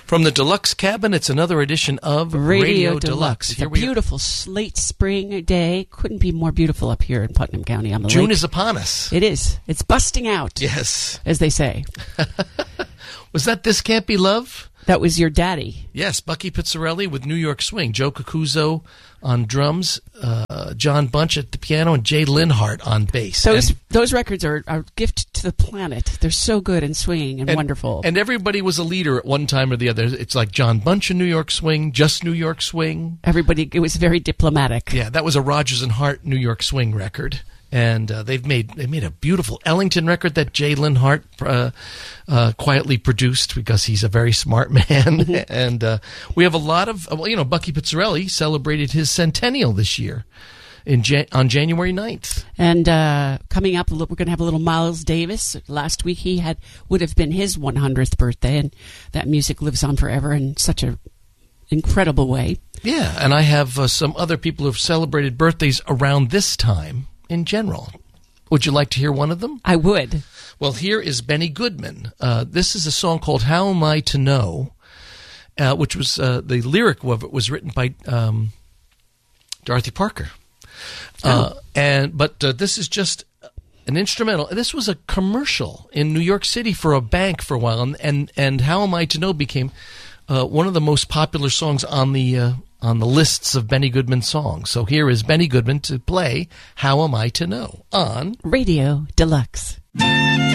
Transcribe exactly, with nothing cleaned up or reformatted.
From the Deluxe Cabin, it's another edition of Radio, Radio Deluxe. Deluxe. It's Here a we beautiful late spring day. Couldn't be more beautiful up here in Putnam County on the June lake. is upon us. It is. It's busting out. Yes. As they say. Was that This Can't Be Love? That was your daddy. Yes, Bucky Pizzarelli with New York Swing. Joe Cacuzo on drums, uh, John Bunch at the piano, and Jay Linhart on bass. Those and, those records are a gift to the planet. They're so good and swinging and, and wonderful. And everybody was a leader at one time or the other. It's like John Bunch in New York Swing, just New York Swing. Everybody, it was very diplomatic. Yeah, that was a Rodgers and Hart New York Swing record. And uh, they've made they made a beautiful Ellington record that Jay Linhart uh, uh, quietly produced because he's a very smart man. And uh, we have a lot of well, you know, Bucky Pizzarelli celebrated his centennial this year in Jan- on January ninth. And uh, coming up, we're going to have a little Miles Davis. Last week he had would have been his one hundredth birthday, and that music lives on forever in such a incredible way. Yeah, and I have uh, some other people who have celebrated birthdays around this time. In general. Would you like to hear one of them? I would. Well, here is Benny Goodman. Uh, this is a song called How Am I to Know, uh, which was, uh, the lyric of it was written by um, Dorothy Parker. Uh, oh. and But uh, this is just an instrumental. This was a commercial in New York City for a bank for a while, and, and, and How Am I to Know became uh, one of the most popular songs on the uh, on the lists of Benny Goodman songs. So here is Benny Goodman to play How Am I to Know on Radio Deluxe.